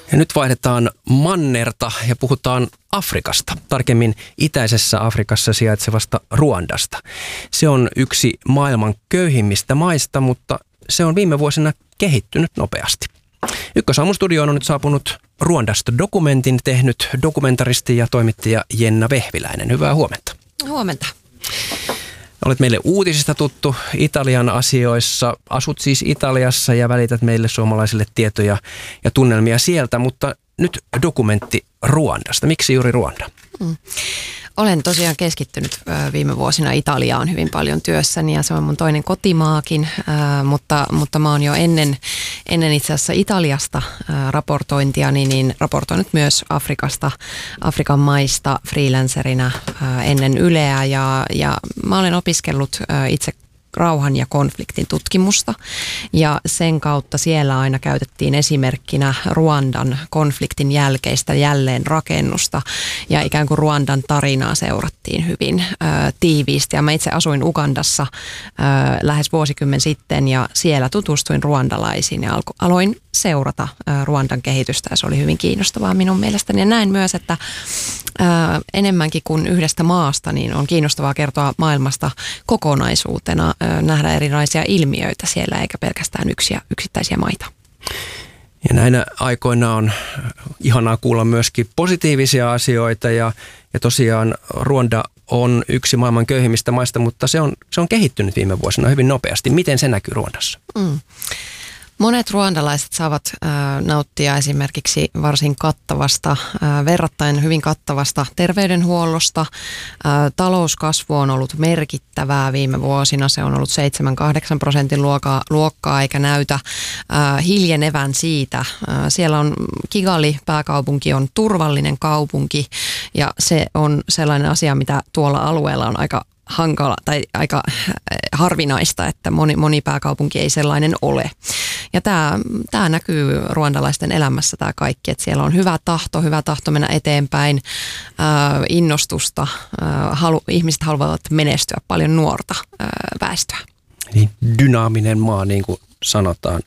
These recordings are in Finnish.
Ja nyt vaihdetaan mannerta ja puhutaan Afrikasta, tarkemmin itäisessä Afrikassa sijaitsevasta Ruandasta. Se on yksi maailman köyhimmistä maista, mutta se on viime vuosina kehittynyt nopeasti. Ykkösaamun studioon on nyt saapunut Ruandasta dokumentin tehnyt dokumentaristi ja toimittaja Jenna Vehviläinen. Hyvää huomenta. Huomenta. Olet meille uutisista tuttu Italian asioissa. Asut siis Italiassa ja välität meille suomalaisille tietoja ja tunnelmia sieltä, mutta nyt dokumentti Ruandasta. Miksi juuri Ruanda? Olen tosiaan keskittynyt viime vuosina Italiaan hyvin paljon työssäni ja se on mun toinen kotimaakin, mutta mä oon jo ennen itse asiassa Italiasta raportointiani, niin raportoinut myös Afrikan maista freelancerina ennen Yleä ja mä olen opiskellut itse rauhan ja konfliktin tutkimusta ja sen kautta siellä aina käytettiin esimerkkinä Ruandan konfliktin jälkeistä jälleenrakennusta ja ikään kuin Ruandan tarinaa seurattiin hyvin tiiviisti ja mä itse asuin Ugandassa lähes vuosikymmen sitten ja siellä tutustuin ruandalaisiin ja aloin seurata Ruandan kehitystä ja se oli hyvin kiinnostavaa minun mielestäni ja näin myös, että enemmänkin kuin yhdestä maasta, niin on kiinnostavaa kertoa maailmasta kokonaisuutena, nähdä erilaisia ilmiöitä siellä eikä pelkästään yksittäisiä maita. Ja näinä aikoina on ihanaa kuulla myöskin positiivisia asioita ja tosiaan Ruanda on yksi maailman köyhimmistä maista, mutta se on kehittynyt viime vuosina hyvin nopeasti. Miten se näkyy Ruandassa? Monet ruandalaiset saavat nauttia esimerkiksi varsin kattavasta, verrattain hyvin kattavasta terveydenhuollosta. Talouskasvu on ollut merkittävää viime vuosina. Se on ollut 7-8% luokkaa eikä näytä hiljenevän siitä. Siellä on Kigali, pääkaupunki, on turvallinen kaupunki ja se on sellainen asia, mitä tuolla alueella on aika hankala tai aika harvinaista, että moni pääkaupunki ei sellainen ole. Ja tämä näkyy ruandalaisten elämässä tämä kaikki, että siellä on hyvä tahto mennä eteenpäin, innostusta, ihmiset haluavat menestyä, paljon nuorta väestöä. Niin dynaaminen maa, niin kuin sanotaan.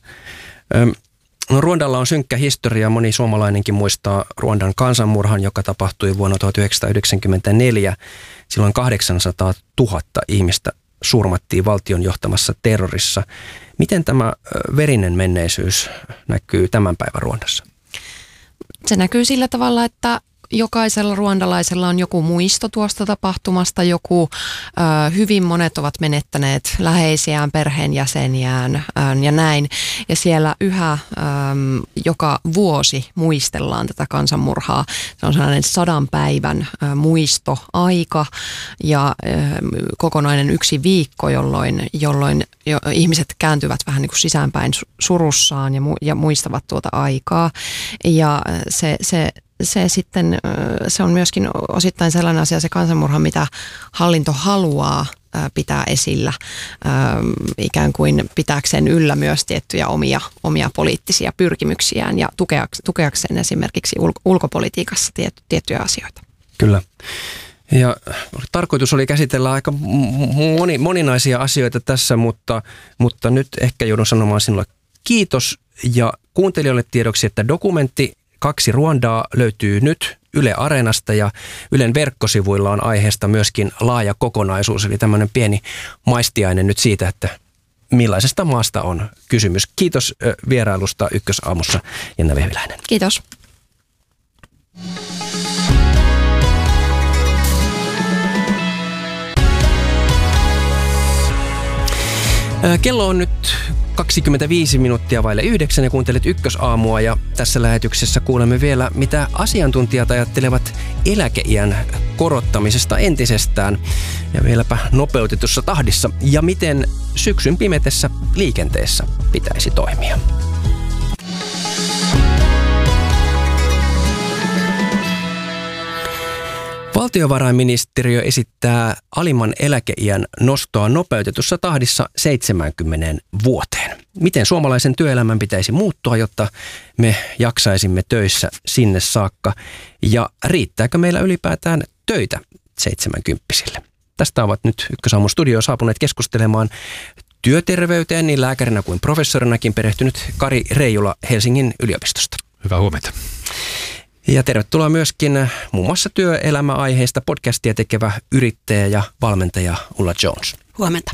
No, Ruandalla on synkkä historia. Moni suomalainenkin muistaa Ruandan kansanmurhan, joka tapahtui vuonna 1994. Silloin 800 000 ihmistä surmattiin valtion johtamassa terrorissa. Miten tämä verinen menneisyys näkyy tämän päivän Ruandassa? Se näkyy sillä tavalla, että jokaisella ruandalaisella on joku muisto tuosta tapahtumasta, hyvin monet ovat menettäneet läheisiään, perheenjäseniään ja näin. Ja siellä yhä joka vuosi muistellaan tätä kansanmurhaa. Se on sellainen 100 päivän muistoaika ja kokonainen yksi viikko, jolloin ihmiset kääntyvät vähän niin kuin sisäänpäin surussaan ja muistavat tuota aikaa. Ja se on myöskin osittain sellainen asia, se kansanmurha, mitä hallinto haluaa pitää esillä, ikään kuin pitääkseen yllä myös tiettyjä omia poliittisia pyrkimyksiään ja tukeakseen esimerkiksi ulkopolitiikassa tiettyjä asioita. Kyllä. Ja tarkoitus oli käsitellä aika moninaisia asioita tässä, mutta nyt ehkä joudun sanomaan sinulle kiitos ja kuuntelijoille tiedoksi, että dokumentti 2 Ruandaa löytyy nyt Yle Areenasta ja Ylen verkkosivuilla on aiheesta myöskin laaja kokonaisuus, eli tämmöinen pieni maistiainen nyt siitä, että millaisesta maasta on kysymys. Kiitos vierailusta Ykkösaamussa, Jenna Vehviläinen. Kiitos. Kello on nyt 25 minuuttia vaille 9 ja kuuntelet Ykkösaamua ja tässä lähetyksessä kuulemme vielä, mitä asiantuntijat ajattelevat eläkeiän korottamisesta entisestään ja vieläpä nopeutetussa tahdissa ja miten syksyn pimetessä liikenteessä pitäisi toimia. Valtiovarainministeriö esittää alimman eläkeiän nostoa nopeutetussa tahdissa 70 vuoteen. Miten suomalaisen työelämän pitäisi muuttua, jotta me jaksaisimme töissä sinne saakka? Ja riittääkö meillä ylipäätään töitä 70-vuotiaille? Tästä ovat nyt Ykkösaamun studioon saapuneet keskustelemaan työterveyteen niin lääkärinä kuin professorinakin perehtynyt Kari Reijula Helsingin yliopistosta. Hyvää huomenta. Ja tervetuloa myöskin muun muassa työelämäaiheista podcastia tekevä yrittäjä ja valmentaja Ulla Jones. Huomenta.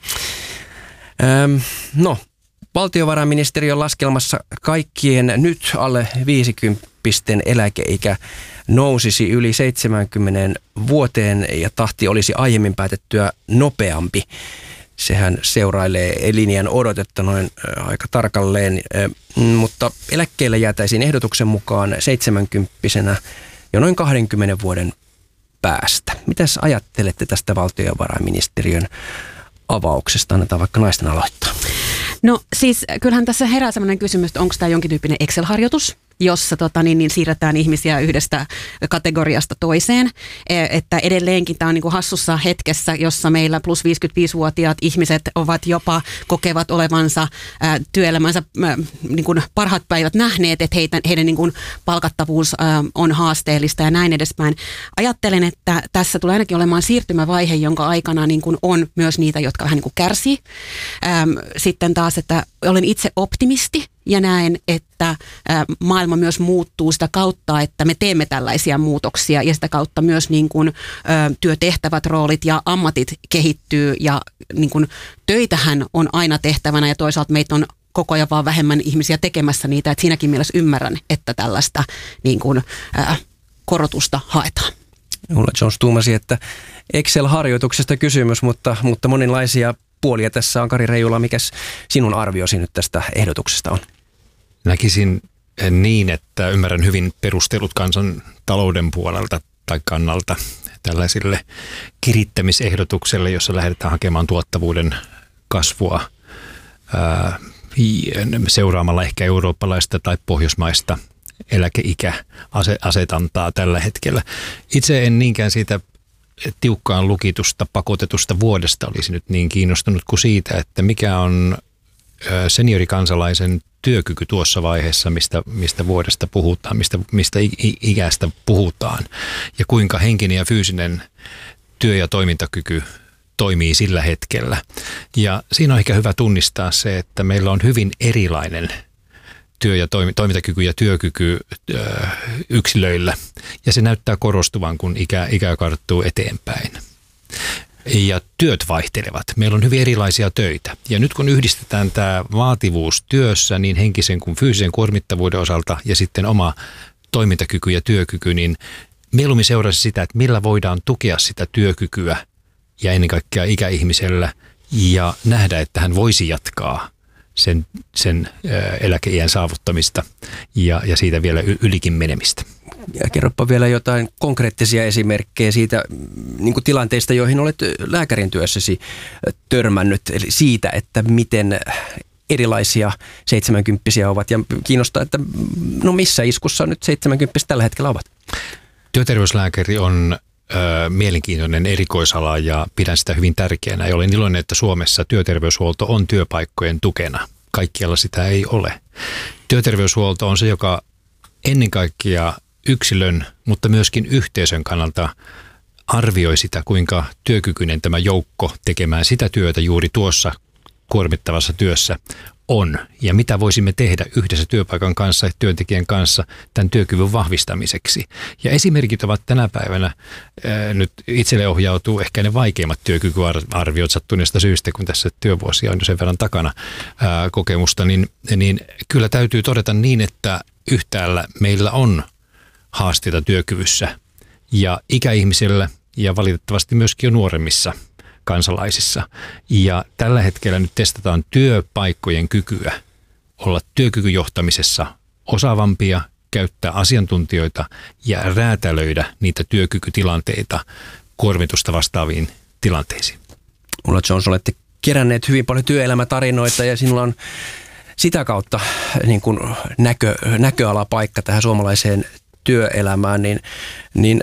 Valtiovarainministeriön laskelmassa kaikkien nyt alle 50-pisten eläkeikä nousisi yli 70 vuoteen ja tahti olisi aiemmin päätettyä nopeampi. Sehän seurailee eliniän odotetta noin aika tarkalleen, mutta eläkkeelle jäätäisiin ehdotuksen mukaan 70-vuotiaana jo noin 20 vuoden päästä. Mitäs ajattelette tästä valtiovarainministeriön avauksesta? Annetaan vaikka naisten aloittaa. No siis kyllähän tässä herää sellainen kysymys, että onko tämä jonkin tyyppinen Excel-harjoitus, jossa siirretään ihmisiä yhdestä kategoriasta toiseen. Että edelleenkin tämä on niin kuin hassussa hetkessä, jossa meillä plus 55-vuotiaat ihmiset kokevat olevansa työelämänsä niin kuin parhaat päivät nähneet, että heidän niin kuin palkattavuus on haasteellista ja näin edespäin. Ajattelen, että tässä tulee ainakin olemaan siirtymävaihe, jonka aikana niin kuin on myös niitä, jotka vähän niin kuin kärsii. Sitten taas, että olen itse optimisti. Ja näen, että maailma myös muuttuu sitä kautta, että me teemme tällaisia muutoksia ja sitä kautta myös niin kuin, työtehtävät, roolit ja ammatit kehittyy ja niin kuin, töitähän on aina tehtävänä ja toisaalta meitä on koko ajan vaan vähemmän ihmisiä tekemässä niitä, että siinäkin mielessä ymmärrän, että tällaista niin kuin, korotusta haetaan. Ulla Jones tuumasi, että Excel-harjoituksesta kysymys, mutta monenlaisia puolia tässä on. Kari Reijula, mikäs sinun arviosi nyt tästä ehdotuksesta on? Näkisin niin, että ymmärrän hyvin perustelut kansan talouden puolelta tai kannalta tällaisille kirittämisehdotukselle, jossa lähdetään hakemaan tuottavuuden kasvua seuraamalla ehkä eurooppalaista tai pohjoismaista eläkeikäasetantaa tällä hetkellä. Itse en niinkään siitä tiukkaan lukitusta, pakotetusta vuodesta olisi nyt niin kiinnostunut kuin siitä, että mikä on seniorikansalaisen työkyky tuossa vaiheessa, mistä vuodesta puhutaan, mistä ikästä puhutaan ja kuinka henkinen ja fyysinen työ- ja toimintakyky toimii sillä hetkellä. Ja siinä on ehkä hyvä tunnistaa se, että meillä on hyvin erilainen työ- ja toimintakyky ja työkyky yksilöillä ja se näyttää korostuvan, kun ikä karttuu eteenpäin. Ja työt vaihtelevat. Meillä on hyvin erilaisia töitä. Ja nyt kun yhdistetään tämä vaativuus työssä niin henkisen kuin fyysisen kuormittavuuden osalta ja sitten oma toimintakyky ja työkyky, niin mieluummin seurasi sitä, että millä voidaan tukea sitä työkykyä ja ennen kaikkea ikäihmisellä ja nähdä, että hän voisi jatkaa sen eläkeiän saavuttamista ja siitä vielä ylikin menemistä. Ja kerropa vielä jotain konkreettisia esimerkkejä siitä niin kuin tilanteista, joihin olet lääkärin työssäsi törmännyt, eli siitä, että miten erilaisia 70-vuotiaita ovat ja kiinnostaa, että missä iskussa nyt 70-vuotiaat tällä hetkellä ovat? Työterveyslääkäri on mielenkiintoinen erikoisala ja pidän sitä hyvin tärkeänä. Ja olen iloinen, että Suomessa työterveyshuolto on työpaikkojen tukena. Kaikkialla sitä ei ole. Työterveyshuolto on se, joka ennen kaikkea yksilön, mutta myöskin yhteisön kannalta arvioi sitä, kuinka työkykyinen tämä joukko tekemään sitä työtä juuri tuossa kuormittavassa työssä on ja mitä voisimme tehdä yhdessä työpaikan kanssa ja työntekijän kanssa tämän työkyvyn vahvistamiseksi. Ja esimerkit ovat tänä päivänä, nyt itselle ohjautuu ehkä ne vaikeimmat työkykyarviot sattuneesta syystä, kun tässä työvuosia on jo sen verran takana kokemusta, niin kyllä täytyy todeta niin, että yhtäällä meillä on haasteita työkyvyssä ja ikäihmisillä ja valitettavasti myöskin jo nuoremmissa kansalaisissa. Ja tällä hetkellä nyt testataan työpaikkojen kykyä olla työkykyjohtamisessa osaavampia, käyttää asiantuntijoita ja räätälöidä niitä työkykytilanteita kuormitusta vastaaviin tilanteisiin. Ulla Jones, olette keränneet hyvin paljon työelämätarinoita ja sinulla on sitä kautta niin kuin näköalapaikka tähän suomalaiseen työelämään, niin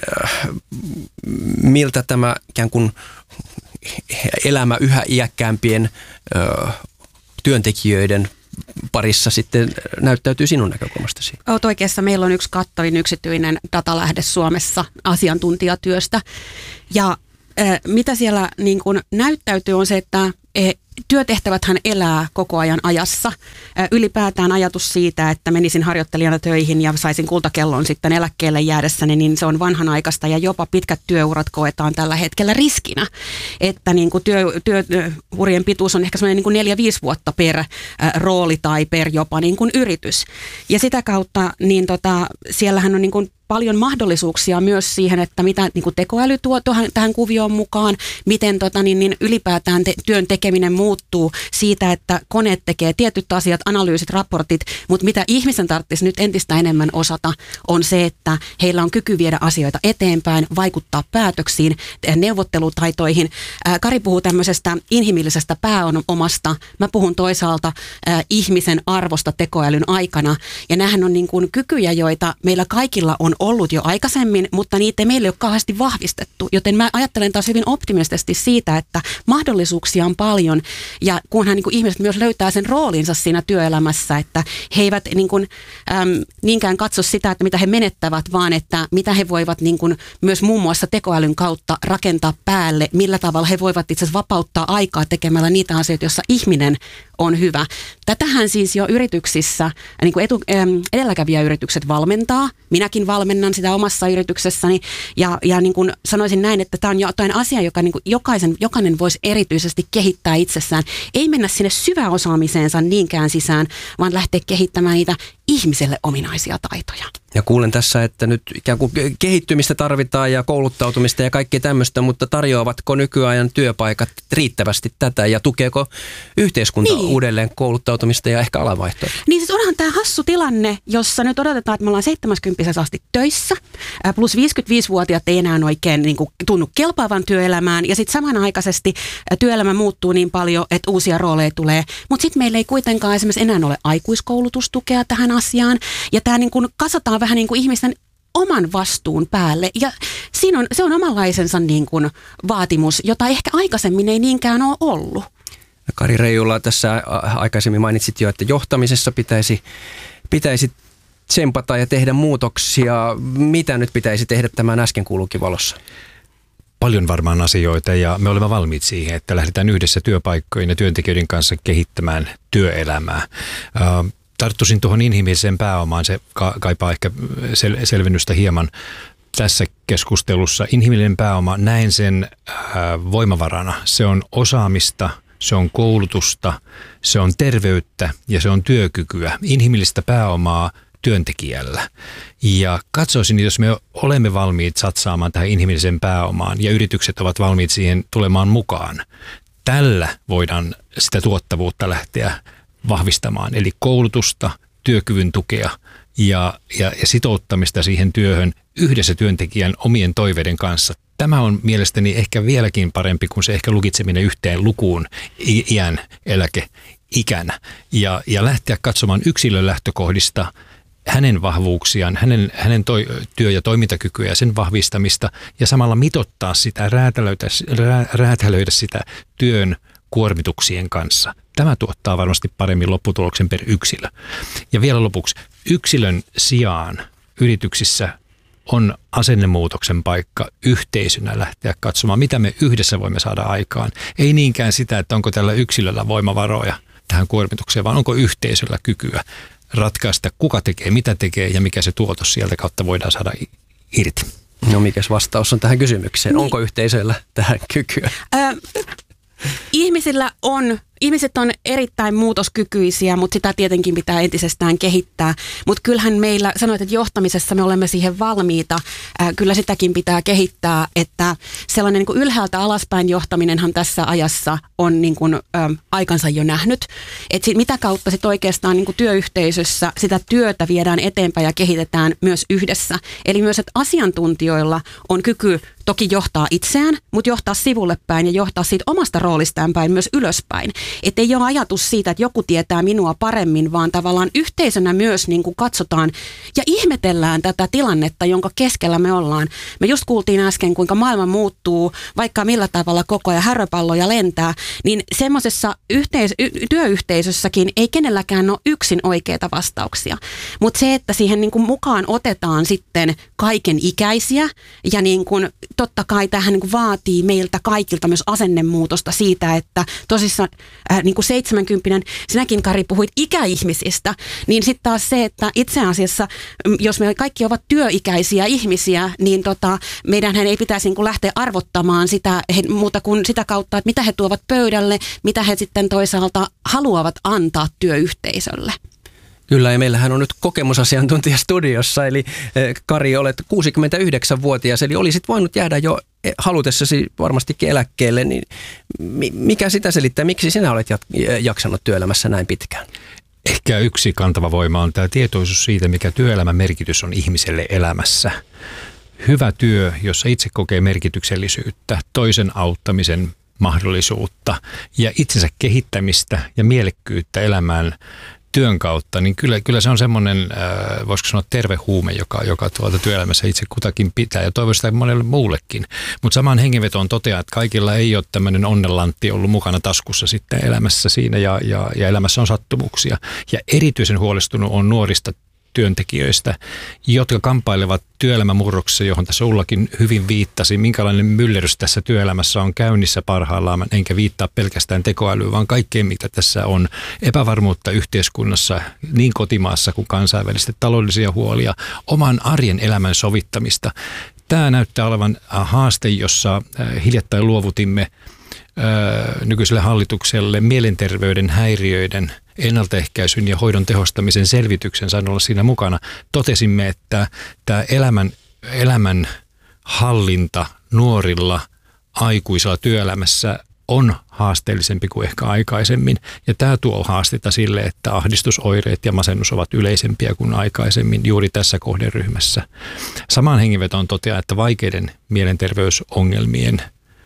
miltä tämä ikään kuin elämä yhä iäkkäämpien työntekijöiden parissa sitten näyttäytyy sinun näkökulmastasi? Olet oikeassa. Meillä on yksi kattavin yksityinen datalähde Suomessa asiantuntijatyöstä. Ja mitä siellä niin kuin näyttäytyy on se, että työtehtäväthän elää koko ajan ajassa. Ylipäätään ajatus siitä, että menisin harjoittelijana töihin ja saisin kultakellon sitten eläkkeelle jäädessäni, niin se on vanhanaikaista ja jopa pitkät työurat koetaan tällä hetkellä riskinä. Että niin kuin työurien pituus on ehkä semmoinen niin 4-5 vuotta per rooli tai per jopa niin kuin yritys. Ja sitä kautta niin siellähän on niin kuin paljon mahdollisuuksia myös siihen, että mitä niin kuin tekoäly tuo tähän kuvioon mukaan, miten ylipäätään työn tekeminen muuttuu siitä, että koneet tekee tietyt asiat, analyysit, raportit, mutta mitä ihmisen tarvitsisi nyt entistä enemmän osata, on se, että heillä on kyky viedä asioita eteenpäin, vaikuttaa päätöksiin, neuvottelutaitoihin. Kari puhuu tämmöisestä inhimillisestä pääomasta. Mä puhun toisaalta ihmisen arvosta tekoälyn aikana, ja nämähän on niin kuin kykyjä, joita meillä kaikilla on ollut jo aikaisemmin, mutta niitä ei meille ole kauheasti vahvistettu, joten mä ajattelen taas hyvin optimistisesti siitä, että mahdollisuuksia on paljon, ja kunhan niin kuin ihmiset myös löytää sen roolinsa siinä työelämässä, että he eivät niin kuin, niinkään katso sitä, että mitä he menettävät, vaan että mitä he voivat niin kuin myös muun muassa tekoälyn kautta rakentaa päälle, millä tavalla he voivat itse asiassa vapauttaa aikaa tekemällä niitä asioita, joissa ihminen on hyvä. Tätähän siis jo yrityksissä, niin kuin edelläkävijäyritykset valmentaa. Minäkin valmennan sitä omassa yrityksessäni ja niin kuin sanoisin näin, että tämä on jotain asiaa, joka niin kuin jokainen voisi erityisesti kehittää itsessään. Ei mennä sinne syväosaamiseensa niinkään sisään, vaan lähteä kehittämään niitä ihmiselle ominaisia taitoja. Ja kuulen tässä, että nyt ikään kuin kehittymistä tarvitaan ja kouluttautumista ja kaikkea tämmöistä, mutta tarjoavatko nykyajan työpaikat riittävästi tätä ja tukeeko yhteiskunta uudelleen kouluttautumista ja ehkä alanvaihtoa? Niin siis onhan tämä hassu tilanne, jossa nyt odotetaan, että me ollaan 70 asti töissä, plus 55-vuotiaat ei enää oikein niin kuin tunnu kelpaavan työelämään, ja sitten samanaikaisesti työelämä muuttuu niin paljon, että uusia rooleja tulee, mutta sitten meillä ei kuitenkaan esimerkiksi enää ole aikuiskoulutustukea tähän asiaan, ja tämä niin kuin kasataan vähän niin kuin ihmisten oman vastuun päälle, ja se on omanlaisensa niin kuin vaatimus, jota ehkä aikaisemmin ei niinkään ole ollut. Kari Reijula, tässä aikaisemmin mainitsit jo, että johtamisessa pitäisi tsempata ja tehdä muutoksia. Mitä nyt pitäisi tehdä tämän äsken kuulunkin valossa? Paljon varmaan asioita, ja me olemme valmiit siihen, että lähdetään yhdessä työpaikkojen ja työntekijöiden kanssa kehittämään työelämää. Tarttuisin tuohon inhimilliseen pääomaan, se kaipaa ehkä selvennystä hieman tässä keskustelussa. Inhimillinen pääoma, näen sen voimavarana. Se on osaamista, se on koulutusta, se on terveyttä ja se on työkykyä. Inhimillistä pääomaa työntekijällä. Ja katsoisin, jos me olemme valmiit satsaamaan tähän inhimilliseen pääomaan ja yritykset ovat valmiit siihen tulemaan mukaan, tällä voidaan sitä tuottavuutta lähteä vahvistamaan. Eli koulutusta, työkyvyn tukea ja sitouttamista siihen työhön yhdessä työntekijän omien toiveiden kanssa. Tämä on mielestäni ehkä vieläkin parempi kuin se ehkä lukitseminen yhteen lukuun iän, eläkeikänä. Ja lähteä katsomaan yksilön lähtökohdista hänen vahvuuksiaan, hänen työ- ja toimintakykyä ja sen vahvistamista ja samalla mitottaa sitä, räätälöidä sitä työn kuormituksien kanssa. Tämä tuottaa varmasti paremmin lopputuloksen per yksilö. Ja vielä lopuksi, yksilön sijaan yrityksissä on asennemuutoksen paikka yhteisönä lähteä katsomaan, mitä me yhdessä voimme saada aikaan. Ei niinkään sitä, että onko tällä yksilöllä voimavaroja tähän kuormitukseen, vaan onko yhteisöllä kykyä ratkaista, kuka tekee, mitä tekee ja mikä se tuotos sieltä kautta voidaan saada irti. No mikäs vastaus on tähän kysymykseen? Onko yhteisöllä tähän kykyä? Ihmiset on erittäin muutoskykyisiä, mutta sitä tietenkin pitää entisestään kehittää. Mutta kyllähän meillä, sanoit, että johtamisessa me olemme siihen valmiita. Kyllä sitäkin pitää kehittää, että sellainen niin kuin ylhäältä alaspäin johtaminenhan tässä ajassa on niin kuin, aikansa jo nähnyt. Että mitä kautta sitten oikeastaan niin kuin työyhteisössä sitä työtä viedään eteenpäin ja kehitetään myös yhdessä. Eli myös, että asiantuntijoilla on kyky toki johtaa itseään, mutta johtaa sivulle päin ja johtaa siitä omasta roolistaan päin myös ylöspäin. Että ei ole ajatus siitä, että joku tietää minua paremmin, vaan tavallaan yhteisönä myös niin kuin katsotaan ja ihmetellään tätä tilannetta, jonka keskellä me ollaan. Me just kuultiin äsken, kuinka maailma muuttuu, vaikka millä tavalla koko ajan häröpalloja lentää, niin semmoisessa työyhteisössäkin ei kenelläkään ole yksin oikeita vastauksia. Mutta se, että siihen niin kuin mukaan otetaan sitten kaiken ikäisiä ja niin kuin totta kai tähän niin kuin vaatii meiltä kaikilta myös asennemuutosta siitä, että tosissaan niin kuin 70, sinäkin Kari puhuit ikäihmisistä, niin sitten taas se, että itse asiassa, jos me kaikki ovat työikäisiä ihmisiä, niin meidänhän ei pitäisi niin kuin lähteä arvottamaan sitä muuta kuin sitä kautta, että mitä he tuovat pöydälle, mitä he sitten toisaalta haluavat antaa työyhteisölle. Kyllä, ja meillähän on nyt kokemusasiantuntija studiossa, eli Kari, olet 69-vuotias, eli olisit voinut jäädä jo halutessasi varmastikin eläkkeelle, niin mikä sitä selittää? Miksi sinä olet jaksanut työelämässä näin pitkään? Ehkä yksi kantava voima on tämä tietoisuus siitä, mikä työelämän merkitys on ihmiselle elämässä. Hyvä työ, jossa itse kokee merkityksellisyyttä, toisen auttamisen mahdollisuutta ja itsensä kehittämistä ja mielekkyyttä elämään työn kautta, niin kyllä se on semmoinen, voisiko sanoa terve huume, joka työelämässä itse kutakin pitää ja toivon sitä monelle muullekin. Mutta samaan hengenvetoon toteaa, että kaikilla ei ole tämmöinen onnenlantti ollut mukana taskussa sitten elämässä siinä ja elämässä on sattumuksia. Ja erityisen huolestunut on nuorista työntekijöistä, jotka kamppailevat työelämämurroksessa, johon tässä Ullakin hyvin viittasi, minkälainen myllerys tässä työelämässä on käynnissä parhaillaan, enkä viittaa pelkästään tekoälyyn, vaan kaikkeen, mitä tässä on epävarmuutta yhteiskunnassa, niin kotimaassa kuin kansainvälisesti, taloudellisia huolia, oman arjen elämän sovittamista. Tämä näyttää olevan haaste, jossa hiljattain luovutimme nykyiselle hallitukselle mielenterveyden häiriöiden ennaltaehkäisyn ja hoidon tehostamisen selvityksen, sain olla siinä mukana. Totesimme, että tämä elämän hallinta nuorilla aikuisilla työelämässä on haasteellisempi kuin ehkä aikaisemmin. Ja tämä tuo haastetta sille, että ahdistusoireet ja masennus ovat yleisempiä kuin aikaisemmin juuri tässä kohderyhmässä. Samaan hengenvetoon toteaa, että vaikeiden mielenterveysongelmien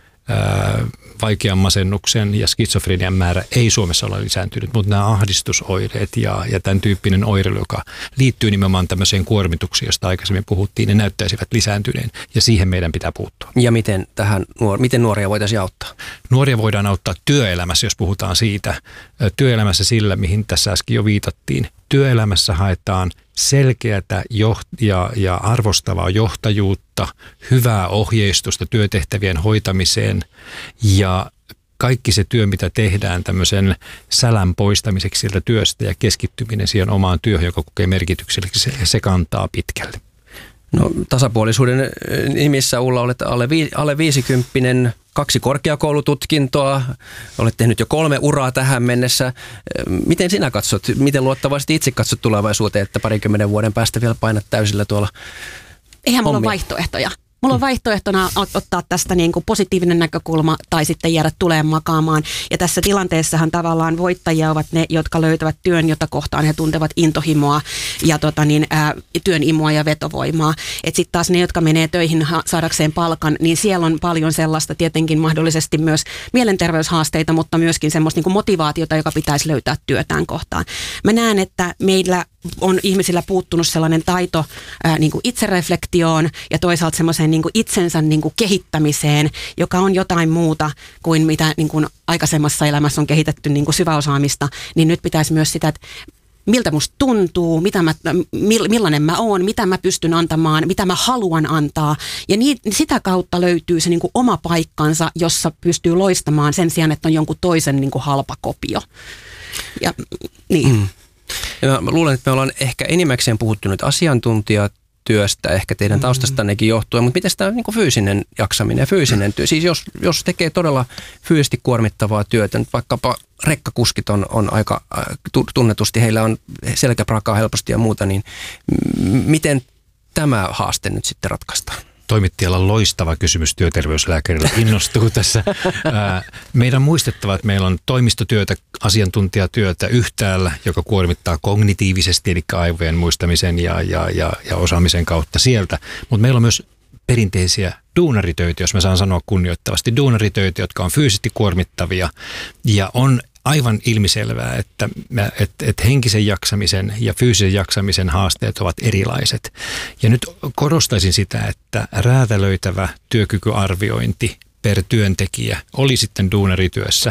vaikean masennuksen ja skitsofrenian määrä ei Suomessa ole lisääntynyt, mutta nämä ahdistusoireet ja tämän tyyppinen oireilu, joka liittyy nimenomaan tämmöiseen kuormituksiin, josta aikaisemmin puhuttiin, ne näyttäisivät lisääntyneen ja siihen meidän pitää puuttua. Ja miten nuoria voitaisiin auttaa? Nuoria voidaan auttaa työelämässä, jos puhutaan siitä. Työelämässä sillä, mihin tässä äsken jo viitattiin. Työelämässä haetaan selkeätä ja arvostavaa johtajuutta, hyvää ohjeistusta työtehtävien hoitamiseen ja kaikki se työ, mitä tehdään tämmöisen sälän poistamiseksi sieltä työstä ja keskittyminen siihen omaan työhön, joka kokee merkitykselliseksi, se kantaa pitkälle. No, tasapuolisuuden nimissä Ulla olet alle 50, 2 korkeakoulututkintoa, olet tehnyt jo 3 uraa tähän mennessä. Miten sinä katsot, miten luottavasti itse katsot tulevaisuuteen, että 20 vuoden päästä vielä painat täysillä tuolla? Eihän mulla ole vaihtoehtoja. Mulla on vaihtoehtona ottaa tästä niin kuin positiivinen näkökulma tai sitten jäädä tuleen makaamaan. Ja tässä tilanteessahan tavallaan voittajia ovat ne, jotka löytävät työn, jota kohtaan he tuntevat intohimoa ja työn imua ja vetovoimaa. Että sitten taas ne, jotka menee töihin saadakseen palkan, niin siellä on paljon sellaista tietenkin mahdollisesti myös mielenterveyshaasteita, mutta myöskin semmoista niin kuin motivaatiota, joka pitäisi löytää työtään kohtaan. Mä näen, että meillä on ihmisillä puuttunut sellainen taito niin kuin itsereflektioon ja toisaalta semmoiseen niin kuin itsensä niin kuin kehittämiseen, joka on jotain muuta kuin mitä niin kuin aikaisemmassa elämässä on kehitetty niin kuin syväosaamista, niin nyt pitäisi myös sitä, että miltä musta tuntuu, millainen mä oon, mitä mä pystyn antamaan, mitä mä haluan antaa. Ja sitä kautta löytyy se niin kuin oma paikkansa, jossa pystyy loistamaan sen sijaan, että on jonkun toisen niin kuin halpa kopio. Ja, niin. Ja mä luulen, että me ollaan ehkä enimmäkseen puhuttu nyt asiantuntijatyöstä, ehkä teidän taustastannekin johtuen, mutta miten tämä niin kuin fyysinen jaksaminen ja fyysinen työ? Siis jos tekee todella fyysisesti kuormittavaa työtä, nyt vaikkapa rekkakuskit on aika tunnetusti, heillä on selkäprakaa helposti ja muuta, niin miten tämä haaste nyt sitten ratkaistaan? Toimittajalla loistava kysymys työterveyslääkärillä innostuu tässä. Meidän muistettava, että meillä on toimistotyötä, asiantuntijatyötä yhtäällä, joka kuormittaa kognitiivisesti, eli aivojen muistamisen ja osaamisen kautta sieltä. Mutta meillä on myös perinteisiä duunaritöitä, jos mä saan sanoa kunnioittavasti, duunaritöitä, jotka on fyysisesti kuormittavia ja on aivan ilmiselvää, että henkisen jaksamisen ja fyysisen jaksamisen haasteet ovat erilaiset. Ja nyt korostaisin sitä, että räätälöitävä työkykyarviointi per työntekijä oli sitten duunarityössä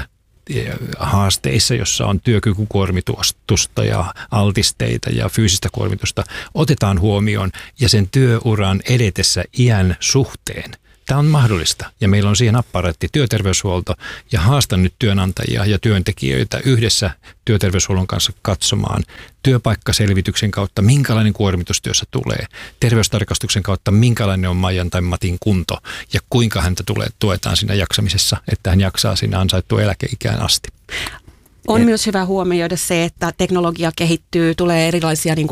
haasteissa, jossa on työkykykuormitusta ja altisteita ja fyysistä kuormitusta, otetaan huomioon ja sen työuran edetessä iän suhteen Tämä on mahdollista ja meillä on siihen apparaatti työterveyshuolto ja haastan nyt työnantajia ja työntekijöitä yhdessä työterveyshuollon kanssa katsomaan työpaikkaselvityksen kautta, minkälainen kuormitus työssä tulee, terveystarkastuksen kautta, minkälainen on Maijan tai Matin kunto ja kuinka häntä tuetaan siinä jaksamisessa, että hän jaksaa siinä ansaittua eläkeikään asti. On myös hyvä huomioida se, että teknologia kehittyy, tulee erilaisia